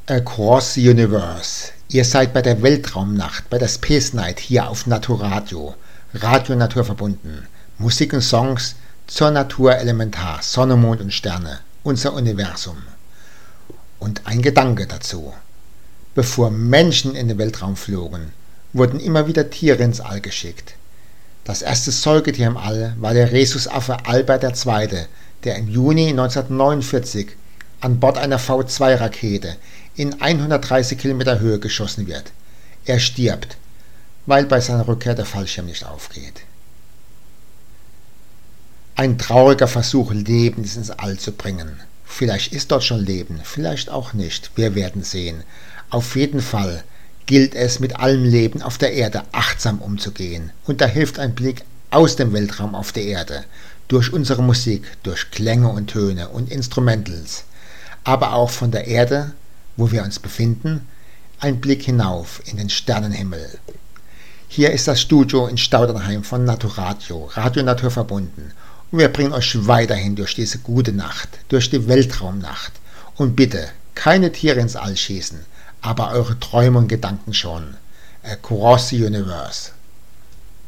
Across the Universe. Ihr seid bei der Weltraumnacht, bei der Space Night hier auf Naturadio. Radio Natur verbunden. Musik und Songs zur Natur elementar. Sonne, Mond und Sterne. Unser Universum. Und ein Gedanke dazu. Bevor Menschen in den Weltraum flogen, wurden immer wieder Tiere ins All geschickt. Das erste Säugetier im All war der Rhesusaffe Albert II., der im Juni 1949 an Bord einer V2-Rakete in 130 Kilometer Höhe geschossen wird. Er stirbt, weil bei seiner Rückkehr der Fallschirm nicht aufgeht. Ein trauriger Versuch, Leben ins All zu bringen. Vielleicht ist dort schon Leben, vielleicht auch nicht. Wir werden sehen. Auf jeden Fall gilt es, mit allem Leben auf der Erde achtsam umzugehen. Und da hilft ein Blick aus dem Weltraum auf die Erde, durch unsere Musik, durch Klänge und Töne und Instrumentals, aber auch von der Erde, wo wir uns befinden, ein Blick hinauf in den Sternenhimmel. Hier ist das Studio in Staudernheim von Naturadio, Radio Natur verbunden. Und wir bringen euch weiterhin durch diese gute Nacht, durch die Weltraumnacht. Und bitte, keine Tiere ins All schießen, aber eure Träume und Gedanken schon. Across the Universe.